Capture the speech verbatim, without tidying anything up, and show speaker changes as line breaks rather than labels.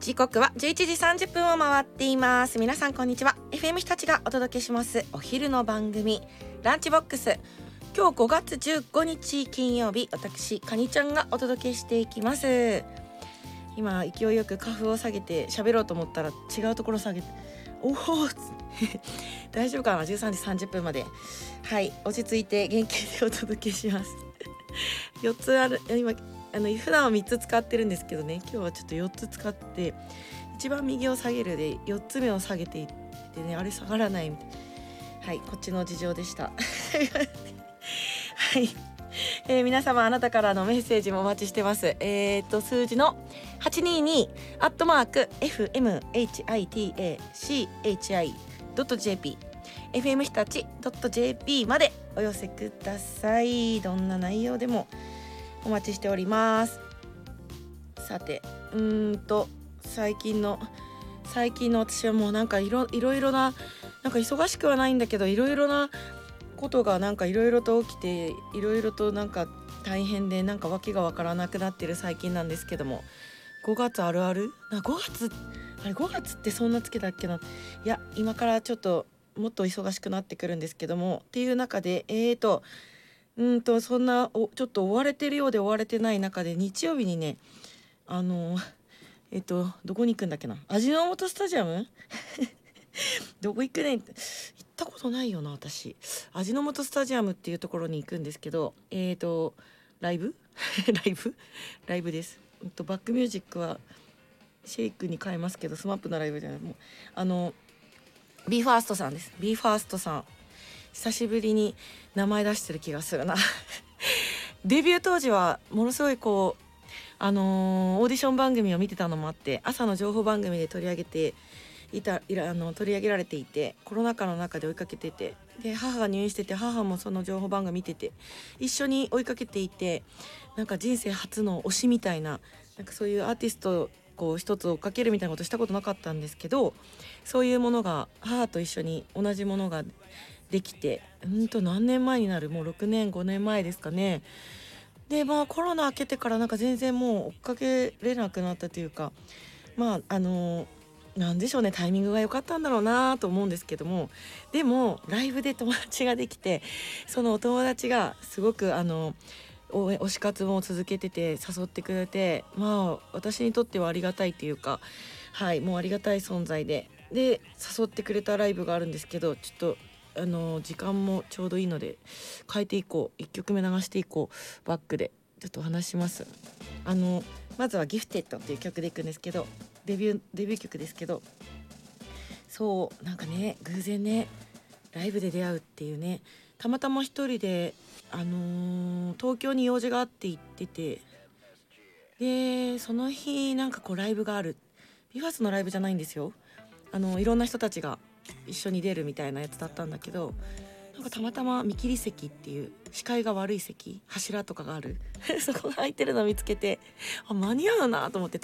時刻はじゅういちじさんじゅっぷんを回っています。皆さんこんにちは。 エフエム 日立がお届けしますお昼の番組ランチボックス。今日ごがつじゅうごにち金曜日、私カニちゃんがお届けしていきます。今勢いよく花粉を下げて喋ろうと思ったら違うところ下げて、おお大丈夫かな。じゅうさんじさんじゅっぷんまで、はい落ち着いて元気でお届けしますよっつある。今あの普段はみっつ使ってるんですけどね、今日はちょっとよっつ使って、一番右を下げるでよっつめを下げていってね、あれ下がらないみたいな、はいこっちの事情でしたはい、えー、皆様あなたからのメッセージもお待ちしてます。えー、っと数字のはちにーにアットマーク エフエムエイチアイティーエーシーエイチアイドットジェーピー エフエム 日立 .jp までお寄せください。どんな内容でもお待ちしております。さて、うーんと最近の最近の私はもうなんかいろいろいろな、なんか忙しくはないんだけど、いろいろなことがなんかいろいろと起きて、いろいろとなんか大変で、なんか訳がわからなくなってる最近なんですけども、ごがつあるあるな。ごがつあれごがつってそんなつけたっけな。いや今からちょっともっと忙しくなってくるんですけども、っていう中でえーとうんとそんなおちょっと追われてるようで追われてない中で、日曜日にねあのえっとどこに行くんだっけな、味の素スタジアムどこ行くねんって、行ったことないよな私。味の素スタジアムっていうところに行くんですけど、えっとライブライブライブです。えっとバックミュージックはシェイクに変えますけど、スマップのライブじゃない、もうあの ビーファーストさんです。 ビーファーストさん久しぶりに名前出してる気がするなデビュー当時はものすごいこうあのー、オーディション番組を見てたのもあって、朝の情報番組で取り上げていたいらあの取り上げられていて、コロナ禍の中で追いかけてて、で母が入院してて、母もその情報番組見てて一緒に追いかけていて、なんか人生初の推しみたいな、なんかそういうアーティストをこう一つ追っかけるみたいなことしたことなかったんですけど、そういうものが母と一緒に同じものができて、うんと何年前になる、もうろくねんごねんまえですかね。でまあコロナ明けてからなんか全然もう追っかけれなくなったというか、まああのなんでしょうね、タイミングが良かったんだろうなと思うんですけども、でもライブで友達ができて、そのお友達がすごくあの応援推し活も続けてて誘ってくれて、まあ私にとってはありがたいっていうか、はいもうありがたい存在で、で誘ってくれたライブがあるんですけど、ちょっとあの時間もちょうどいいので変えていこう、いっきょくめ流していこう、バックでちょっとお話します。あのまずはギフテッドっていう曲でいくんですけど、デビューデビュー曲ですけど、そうなんかね偶然ねライブで出会うっていうね、たまたま一人であのー東京に用事があって行ってて、でその日なんかこうライブがある、ビファスのライブじゃないんですよ、あのいろんな人たちが一緒に出るみたいなやつだったんだけど、なんかたまたま見切り席っていう視界が悪い席、柱とかがあるそこが空いてるのを見つけて、あ間に合うなと思って